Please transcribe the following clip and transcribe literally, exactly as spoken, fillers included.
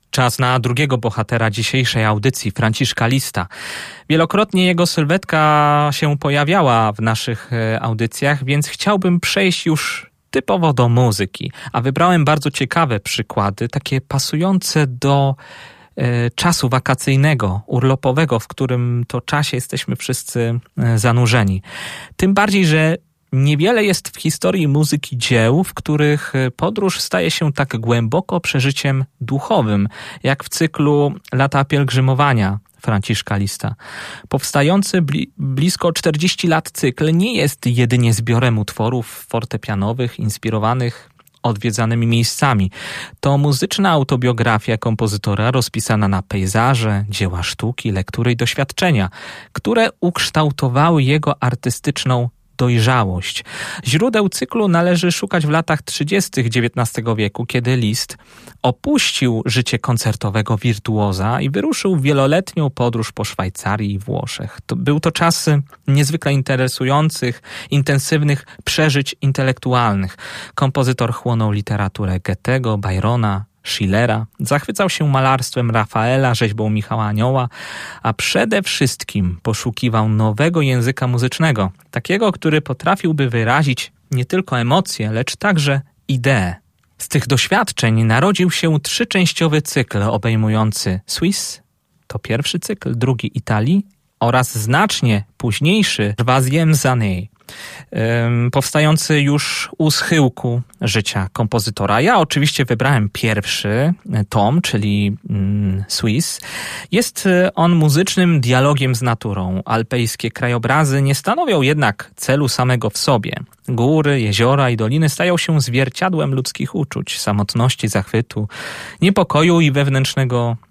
Czas na drugiego bohatera dzisiejszej audycji, Franciszka Lista. Wielokrotnie jego sylwetka się pojawiała w naszych audycjach, więc chciałbym przejść już typowo do muzyki. A wybrałem bardzo ciekawe przykłady, takie pasujące do e, czasu wakacyjnego, urlopowego, w którym to czasie jesteśmy wszyscy e, zanurzeni. Tym bardziej, że niewiele jest w historii muzyki dzieł, w których podróż staje się tak głęboko przeżyciem duchowym, jak w cyklu Lata pielgrzymowania Franciszka Lista. Powstający bli- blisko czterdzieści lat cykl nie jest jedynie zbiorem utworów fortepianowych inspirowanych odwiedzanymi miejscami. To muzyczna autobiografia kompozytora rozpisana na pejzaże, dzieła sztuki, lektury i doświadczenia, które ukształtowały jego artystyczną dojrzałość. Źródeł cyklu należy szukać w latach trzydziestych dziewiętnastego wieku, kiedy Liszt opuścił życie koncertowego wirtuoza i wyruszył w wieloletnią podróż po Szwajcarii i Włoszech. To, był to czas niezwykle interesujących, intensywnych przeżyć intelektualnych. Kompozytor chłonął literaturę Goethego, Byrona, Schillera, zachwycał się malarstwem Rafaela, rzeźbą Michała Anioła, a przede wszystkim poszukiwał nowego języka muzycznego, takiego, który potrafiłby wyrazić nie tylko emocje, lecz także idee. Z tych doświadczeń narodził się trzyczęściowy cykl obejmujący Suisse, to pierwszy cykl, drugi Italii oraz znacznie późniejszy Troisième année, powstający już u schyłku życia kompozytora. Ja oczywiście wybrałem pierwszy tom, czyli Suisse. Jest on muzycznym dialogiem z naturą. Alpejskie krajobrazy nie stanowią jednak celu samego w sobie. Góry, jeziora i doliny stają się zwierciadłem ludzkich uczuć, samotności, zachwytu, niepokoju i wewnętrznego